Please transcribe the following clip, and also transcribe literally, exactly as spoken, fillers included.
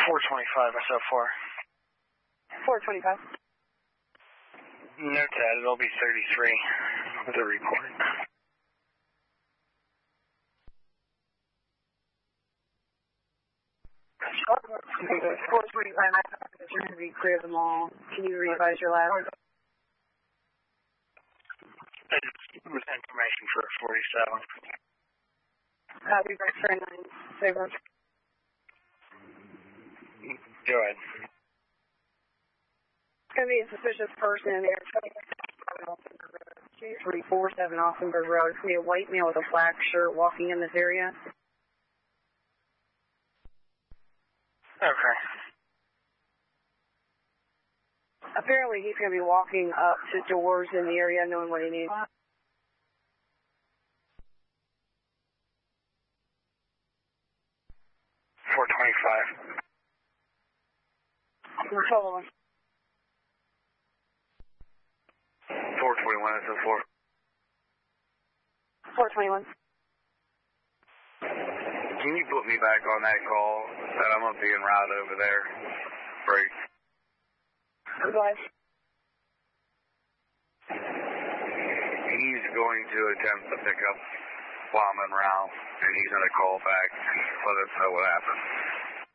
four twenty-five, S O four. four twenty-five. Note that, it'll be thirty-three with the report. four twenty-five, to be clear them all. Can you revise your last? With information for forty-seven. Copy, Vector nine, Saber. Go ahead. It's going to be a suspicious person in there. two three four seven Austinburg Road. It's going to be a white male with a black shirt walking in this area. Okay. Apparently he's going to be walking up to doors in the area knowing what he needs. four twenty-five. We're following. four twenty-one, S O four. four twenty-one. Can you put me back on that call? That I'm going to be en route over there. Break. Go ahead. He's going to attempt to pick up while I'm en route, and he's going to call back, let us know what happened.